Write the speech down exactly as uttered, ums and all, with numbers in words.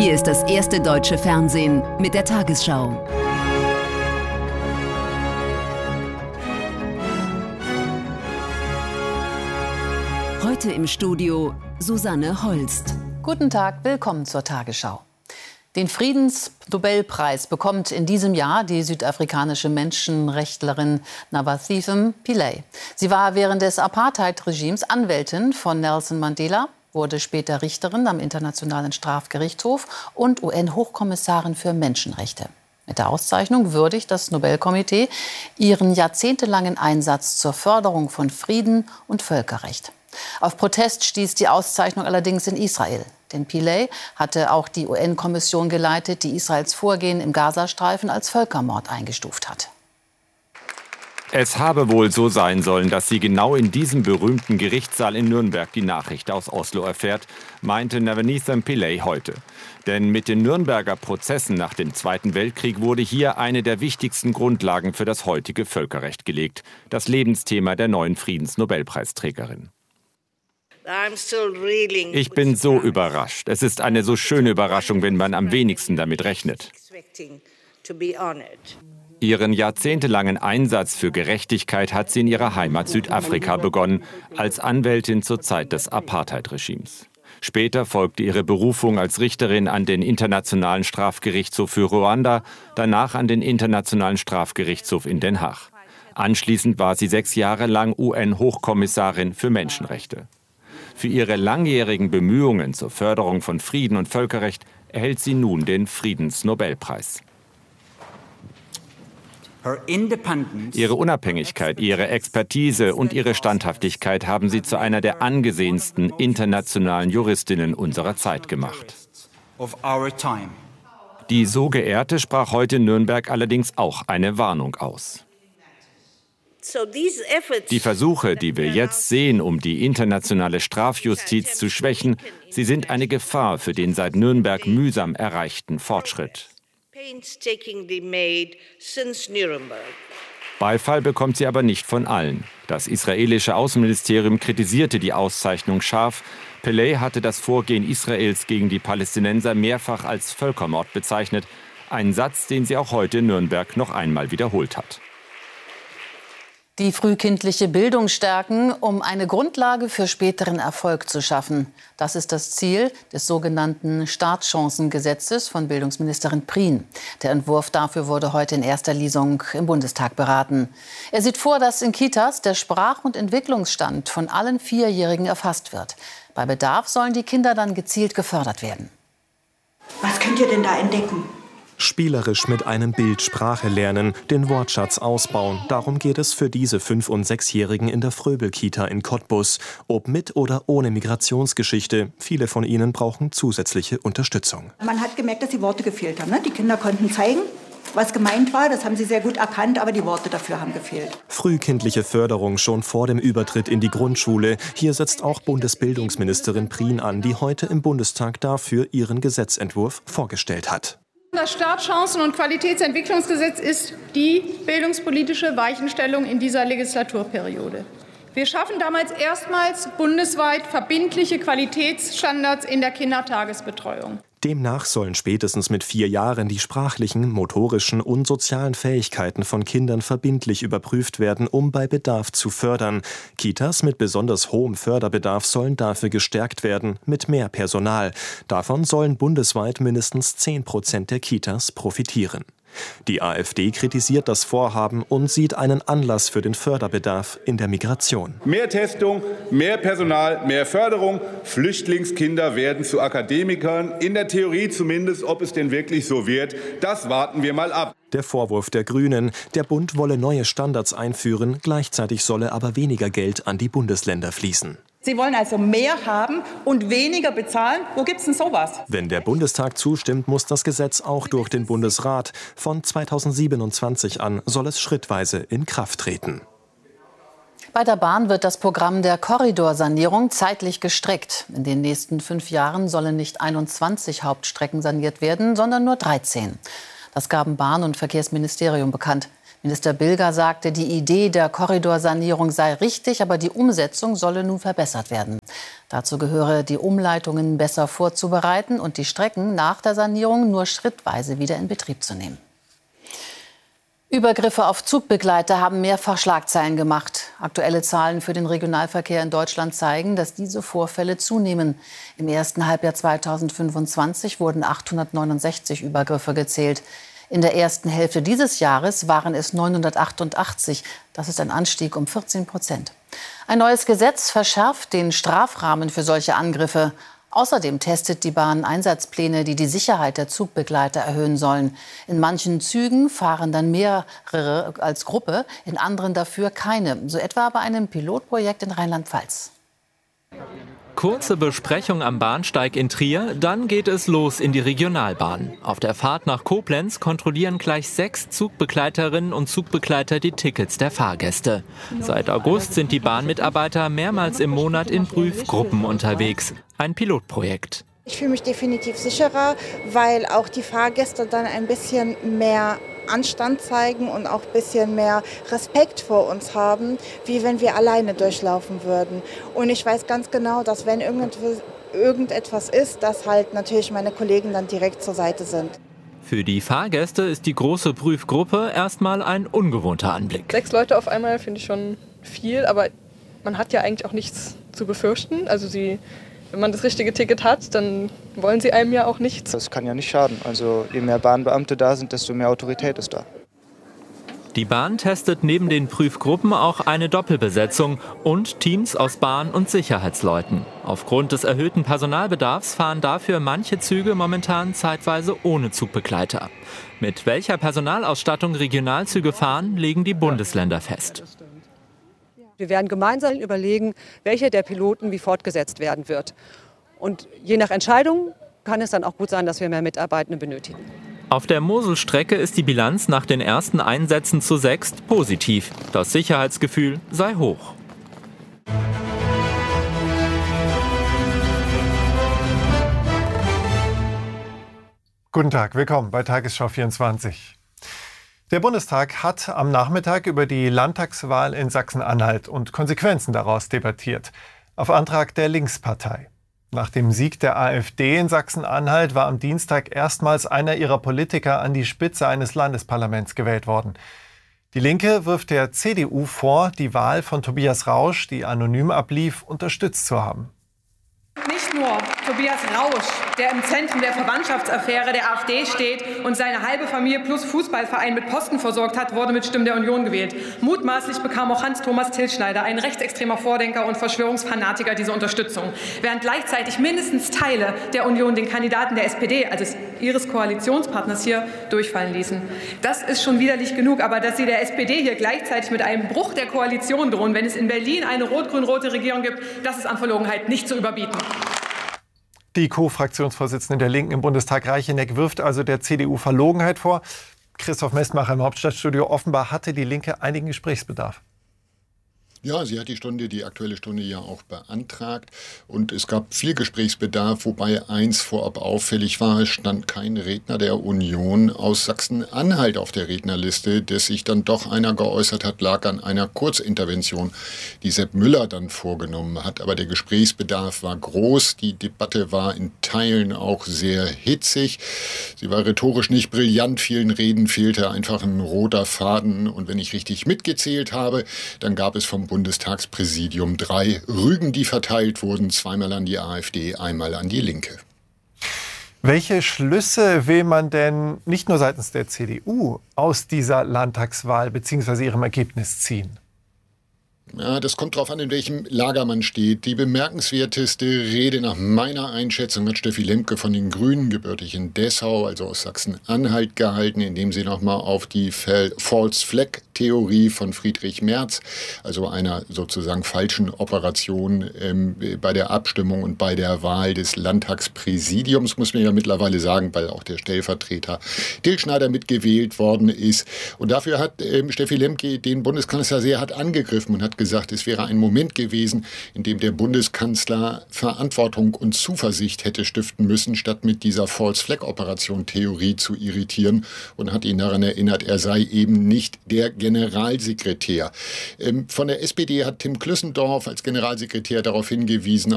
Hier ist das erste deutsche Fernsehen mit der Tagesschau. Heute im Studio Susanne Holst. Guten Tag, willkommen zur Tagesschau. Den Friedensnobelpreis bekommt in diesem Jahr die südafrikanische Menschenrechtlerin Nabangwathi Pillay. Sie war während des Apartheid-Regimes Anwältin von Nelson Mandela, wurde später Richterin am Internationalen Strafgerichtshof und U N-Hochkommissarin für Menschenrechte. Mit der Auszeichnung würdigt das Nobelkomitee ihren jahrzehntelangen Einsatz zur Förderung von Frieden und Völkerrecht. Auf Protest stieß die Auszeichnung allerdings in Israel. Denn Pillay hatte auch die U N-Kommission geleitet, die Israels Vorgehen im Gazastreifen als Völkermord eingestuft hat. Es habe wohl so sein sollen, dass sie genau in diesem berühmten Gerichtssaal in Nürnberg die Nachricht aus Oslo erfährt, meinte Nabangwathi Pillay heute. Denn mit den Nürnberger Prozessen nach dem Zweiten Weltkrieg wurde hier eine der wichtigsten Grundlagen für das heutige Völkerrecht gelegt, das Lebensthema der neuen Friedensnobelpreisträgerin. Ich bin so überrascht. Es ist eine so schöne Überraschung, wenn man am wenigsten damit rechnet. Ihren jahrzehntelangen Einsatz für Gerechtigkeit hat sie in ihrer Heimat Südafrika begonnen, als Anwältin zur Zeit des Apartheid-Regimes. Später folgte ihre Berufung als Richterin an den Internationalen Strafgerichtshof für Ruanda, danach an den Internationalen Strafgerichtshof in Den Haag. Anschließend war sie sechs Jahre lang U N-Hochkommissarin für Menschenrechte. Für ihre langjährigen Bemühungen zur Förderung von Frieden und Völkerrecht erhält sie nun den Friedensnobelpreis. Ihre Unabhängigkeit, ihre Expertise und ihre Standhaftigkeit haben sie zu einer der angesehensten internationalen Juristinnen unserer Zeit gemacht. Die so Geehrte sprach heute in Nürnberg allerdings auch eine Warnung aus. Die Versuche, die wir jetzt sehen, um die internationale Strafjustiz zu schwächen, sie sind eine Gefahr für den seit Nürnberg mühsam erreichten Fortschritt. Beifall bekommt sie aber nicht von allen. Das israelische Außenministerium kritisierte die Auszeichnung scharf. Pillay hatte das Vorgehen Israels gegen die Palästinenser mehrfach als Völkermord bezeichnet. Einen Satz, den sie auch heute in Nürnberg noch einmal wiederholt hat. Die frühkindliche Bildung stärken, um eine Grundlage für späteren Erfolg zu schaffen. Das ist das Ziel des sogenannten Startchancengesetzes von Bildungsministerin Prien. Der Entwurf dafür wurde heute in erster Lesung im Bundestag beraten. Er sieht vor, dass in Kitas der Sprach- und Entwicklungsstand von allen Vierjährigen erfasst wird. Bei Bedarf sollen die Kinder dann gezielt gefördert werden. Was könnt ihr denn da entdecken? Spielerisch mit einem Bild Sprache lernen, den Wortschatz ausbauen. Darum geht es für diese Fünf- und Sechsjährigen in der Fröbel-Kita in Cottbus. Ob mit oder ohne Migrationsgeschichte, viele von ihnen brauchen zusätzliche Unterstützung. Man hat gemerkt, dass die Worte gefehlt haben. Ne? Die Kinder konnten zeigen, was gemeint war. Das haben sie sehr gut erkannt, aber die Worte dafür haben gefehlt. Frühkindliche Förderung schon vor dem Übertritt in die Grundschule. Hier setzt auch Bundesbildungsministerin Prien an, die heute im Bundestag dafür ihren Gesetzentwurf vorgestellt hat. Das Startchancen- und Qualitätsentwicklungsgesetz ist die bildungspolitische Weichenstellung in dieser Legislaturperiode. Wir schaffen damals erstmals bundesweit verbindliche Qualitätsstandards in der Kindertagesbetreuung. Demnach sollen spätestens mit vier Jahren die sprachlichen, motorischen und sozialen Fähigkeiten von Kindern verbindlich überprüft werden, um bei Bedarf zu fördern. Kitas mit besonders hohem Förderbedarf sollen dafür gestärkt werden, mit mehr Personal. Davon sollen bundesweit mindestens zehn Prozent der Kitas profitieren. Die AfD kritisiert das Vorhaben und sieht einen Anlass für den Förderbedarf in der Migration. Mehr Testung, mehr Personal, mehr Förderung. Flüchtlingskinder werden zu Akademikern. In der Theorie zumindest, ob es denn wirklich so wird, das warten wir mal ab. Der Vorwurf der Grünen, der Bund wolle neue Standards einführen, gleichzeitig solle aber weniger Geld an die Bundesländer fließen. Sie wollen also mehr haben und weniger bezahlen. Wo gibt's denn sowas? Wenn der Bundestag zustimmt, muss das Gesetz auch durch den Bundesrat. Von zweitausendsiebenundzwanzig an soll es schrittweise in Kraft treten. Bei der Bahn wird das Programm der Korridorsanierung zeitlich gestreckt. In den nächsten fünf Jahren sollen nicht einundzwanzig Hauptstrecken saniert werden, sondern nur dreizehn. Das gaben Bahn- und Verkehrsministerium bekannt. Minister Bilger sagte, die Idee der Korridorsanierung sei richtig, aber die Umsetzung solle nun verbessert werden. Dazu gehöre, die Umleitungen besser vorzubereiten und die Strecken nach der Sanierung nur schrittweise wieder in Betrieb zu nehmen. Übergriffe auf Zugbegleiter haben mehrfach Schlagzeilen gemacht. Aktuelle Zahlen für den Regionalverkehr in Deutschland zeigen, dass diese Vorfälle zunehmen. Im ersten Halbjahr zweitausendfünfundzwanzig wurden achthundertneunundsechzig Übergriffe gezählt. In der ersten Hälfte dieses Jahres waren es neunhundertachtundachtzig. Das ist ein Anstieg um vierzehn Prozent. Ein neues Gesetz verschärft den Strafrahmen für solche Angriffe. Außerdem testet die Bahn Einsatzpläne, die die Sicherheit der Zugbegleiter erhöhen sollen. In manchen Zügen fahren dann mehrere als Gruppe, in anderen dafür keine. So etwa bei einem Pilotprojekt in Rheinland-Pfalz. Kurze Besprechung am Bahnsteig in Trier, dann geht es los in die Regionalbahn. Auf der Fahrt nach Koblenz kontrollieren gleich sechs Zugbegleiterinnen und Zugbegleiter die Tickets der Fahrgäste. Seit August sind die Bahnmitarbeiter mehrmals im Monat in Prüfgruppen unterwegs. Ein Pilotprojekt. Ich fühle mich definitiv sicherer, weil auch die Fahrgäste dann ein bisschen mehr Anstand zeigen und auch ein bisschen mehr Respekt vor uns haben, wie wenn wir alleine durchlaufen würden. Und ich weiß ganz genau, dass wenn irgendetwas ist, dass halt natürlich meine Kollegen dann direkt zur Seite sind. Für die Fahrgäste ist die große Prüfgruppe erstmal ein ungewohnter Anblick. Sechs Leute auf einmal finde ich schon viel, aber man hat ja eigentlich auch nichts zu befürchten. Also sie, wenn man das richtige Ticket hat, dann wollen sie einem ja auch nichts. Das kann ja nicht schaden. Also je mehr Bahnbeamte da sind, desto mehr Autorität ist da. Die Bahn testet neben den Prüfgruppen auch eine Doppelbesetzung und Teams aus Bahn- und Sicherheitsleuten. Aufgrund des erhöhten Personalbedarfs fahren dafür manche Züge momentan zeitweise ohne Zugbegleiter. Mit welcher Personalausstattung Regionalzüge fahren, legen die Bundesländer fest. Wir werden gemeinsam überlegen, welcher der Piloten wie fortgesetzt werden wird. Und je nach Entscheidung kann es dann auch gut sein, dass wir mehr Mitarbeitende benötigen. Auf der Moselstrecke ist die Bilanz nach den ersten Einsätzen zu sechst positiv. Das Sicherheitsgefühl sei hoch. Guten Tag, willkommen bei Tagesschau vierundzwanzig. Der Bundestag hat am Nachmittag über die Landtagswahl in Sachsen-Anhalt und Konsequenzen daraus debattiert, auf Antrag der Linkspartei. Nach dem Sieg der AfD in Sachsen-Anhalt war am Dienstag erstmals einer ihrer Politiker an die Spitze eines Landesparlaments gewählt worden. Die Linke wirft der C D U vor, die Wahl von Tobias Rausch, die anonym ablief, unterstützt zu haben. Nicht nur Tobias Rausch, der im Zentrum der Verwandtschaftsaffäre der AfD steht und seine halbe Familie plus Fußballverein mit Posten versorgt hat, wurde mit Stimmen der Union gewählt. Mutmaßlich bekam auch Hans-Thomas Tilschneider, ein rechtsextremer Vordenker und Verschwörungsfanatiker, diese Unterstützung. Während gleichzeitig mindestens Teile der Union den Kandidaten der S P D, also ihres Koalitionspartners, hier durchfallen ließen. Das ist schon widerlich genug, aber dass sie der S P D hier gleichzeitig mit einem Bruch der Koalition drohen, wenn es in Berlin eine rot-grün-rote Regierung gibt, das ist an Verlogenheit nicht zu überbieten. Die Co-Fraktionsvorsitzende der Linken im Bundestag, Reicheneck, wirft also der C D U Verlogenheit vor. Christoph Mestmacher im Hauptstadtstudio. Offenbar hatte die Linke einigen Gesprächsbedarf. Ja, sie hat die Stunde, die Aktuelle Stunde ja auch beantragt und es gab viel Gesprächsbedarf, wobei eins vorab auffällig war, es stand kein Redner der Union aus Sachsen-Anhalt auf der Rednerliste, dass sich dann doch einer geäußert hat, lag an einer Kurzintervention, die Sepp Müller dann vorgenommen hat. Aber der Gesprächsbedarf war groß, die Debatte war in Teilen auch sehr hitzig, sie war rhetorisch nicht brillant, vielen Reden fehlte einfach ein roter Faden und wenn ich richtig mitgezählt habe, dann gab es vom Bundestagspräsidium drei Rügen, die verteilt wurden, zweimal an die AfD, einmal an die Linke. Welche Schlüsse will man denn nicht nur seitens der C D U aus dieser Landtagswahl bzw. ihrem Ergebnis ziehen? Ja, das kommt darauf an, in welchem Lager man steht. Die bemerkenswerteste Rede nach meiner Einschätzung hat Steffi Lemke von den Grünen, gebürtig in Dessau, also aus Sachsen-Anhalt, gehalten, indem sie nochmal auf die False-Flag-Theorie von Friedrich Merz, also einer sozusagen falschen Operation ähm, bei der Abstimmung und bei der Wahl des Landtagspräsidiums, muss man ja mittlerweile sagen, weil auch der Stellvertreter Tilschneider mitgewählt worden ist. Und dafür hat ähm, Steffi Lemke den Bundeskanzler sehr hart angegriffen und hat gesagt, es wäre ein Moment gewesen, in dem der Bundeskanzler Verantwortung und Zuversicht hätte stiften müssen, statt mit dieser False-Flag-Operation-Theorie zu irritieren und hat ihn daran erinnert, er sei eben nicht der Generalsekretär. Ähm, von der S P D hat Tim Klüssendorf als Generalsekretär darauf hingewiesen,